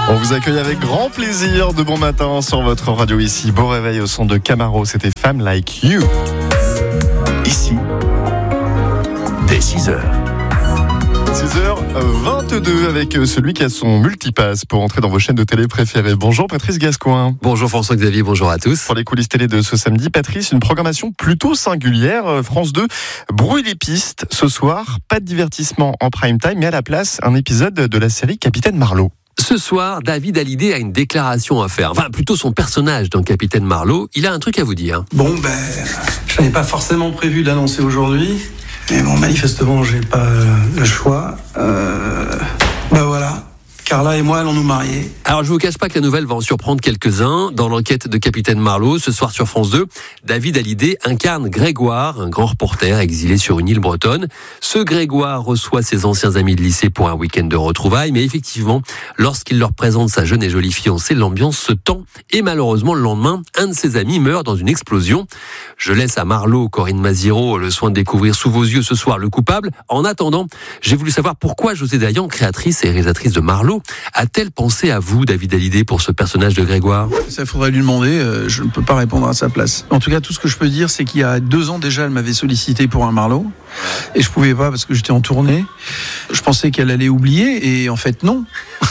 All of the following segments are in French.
On vous accueille avec grand plaisir de bon matin sur votre radio ici. Beau réveil au son de Camaro, c'était Femme Like You. Ici, dès 6h. 6h22 avec celui qui a son multipass pour entrer dans vos chaînes de télé préférées. Bonjour Patrice Gascoin. Bonjour François-Xavier, bonjour à tous. Pour les coulisses télé de ce samedi, Patrice, une programmation plutôt singulière. France 2 brouille les pistes. Ce soir, pas de divertissement en prime time, mais à la place, un épisode de la série Capitaine Marlowe. Ce soir, David Hallyday a une déclaration à faire. Enfin, plutôt son personnage dans Capitaine Marlowe. Il a un truc à vous dire. Bon, je n'avais pas forcément prévu de l'annoncer aujourd'hui. Mais bon, manifestement, j'ai pas le choix. Voilà. Carla et moi allons nous marier. Alors, je vous cache pas que la nouvelle va en surprendre quelques-uns. Dans l'enquête de Capitaine Marlowe, ce soir sur France 2, David Hallyday incarne Grégoire, un grand reporter exilé sur une île bretonne. Ce Grégoire reçoit ses anciens amis de lycée pour un week-end de retrouvailles, mais effectivement, lorsqu'il leur présente sa jeune et jolie fiancée, l'ambiance se tend. Et malheureusement, le lendemain, un de ses amis meurt dans une explosion. Je laisse à Marlowe, Corinne Maziero, le soin de découvrir sous vos yeux ce soir le coupable. En attendant, j'ai voulu savoir pourquoi José Dayan, créatrice et réalisatrice de Marlowe, a-t-elle pensé à vous, David Hallyday, pour ce personnage de Grégoire ? Ça, faudrait lui demander, je ne peux pas répondre à sa place. En tout cas, tout ce que je peux dire, c'est qu'il y a 2 ans déjà, elle m'avait sollicité pour un Marlowe. Et je pouvais pas parce que j'étais en tournée. Je pensais qu'elle allait oublier, et en fait, non.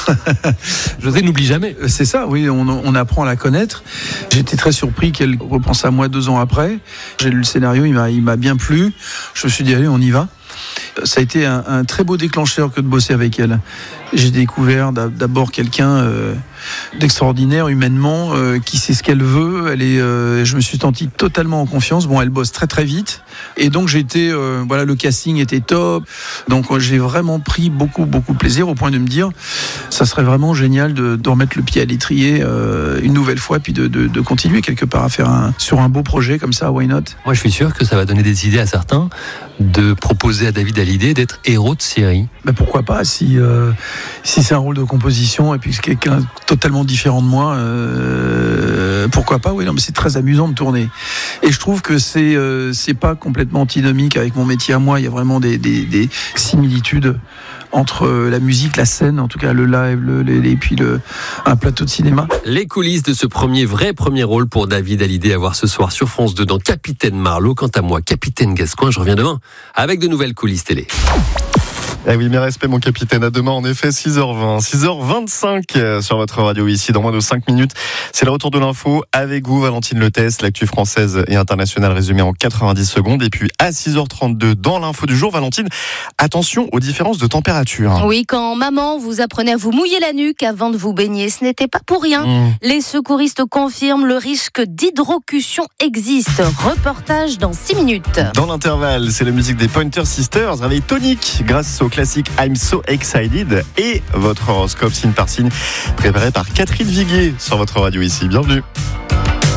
José n'oublie jamais. C'est ça, oui, on apprend à la connaître. J'étais très surpris qu'elle repense à moi 2 ans après. J'ai lu le scénario, il m'a bien plu. Je me suis dit, allez, on y va. Ça a été un très beau déclencheur que de bosser avec elle. J'ai découvert d'abord quelqu'un d'extraordinaire humainement, qui sait ce qu'elle veut. Je me suis senti totalement en confiance. Bon, elle bosse très très vite, et donc le casting était top. Donc j'ai vraiment pris beaucoup de plaisir au point de me dire, ça serait vraiment génial de remettre le pied à l'étrier une nouvelle fois, puis de continuer quelque part à faire sur un beau projet comme ça. Why not ? Moi, je suis sûr que ça va donner des idées à certains de proposer à David Hallyday d'être héros de série. Pourquoi pas, si c'est un rôle de composition et puis c'est quelqu'un totalement différent de moi, pourquoi pas, oui, non, mais c'est très amusant de tourner. Et je trouve que c'est pas complètement antinomique avec mon métier à moi. Il y a vraiment des similitudes entre la musique, la scène, en tout cas le live, et puis un plateau de cinéma. Les coulisses de ce premier rôle pour David Hallyday à voir ce soir sur France 2 dans Capitaine Marlowe. Quant à moi, Capitaine Gascoin, je reviens demain avec de nouvelles coulisses télé. Eh oui, mes respects mon capitaine, à demain en effet 6h20, 6h25 sur votre radio ici, dans moins de 5 minutes. C'est le retour de l'info avec vous, Valentine Letès, l'actu française et internationale résumée en 90 secondes. Et puis à 6h32 dans l'info du jour, Valentine, attention aux différences de température. Oui, quand maman vous apprenait à vous mouiller la nuque avant de vous baigner, ce n'était pas pour rien. Les secouristes confirment, le risque d'hydrocution existe. Reportage dans 6 minutes. Dans l'intervalle, c'est la musique des Pointer Sisters, réveil tonique grâce au classique I'm So Excited et votre horoscope signe par signe préparé par Catherine Viguier sur votre radio ici. Bienvenue.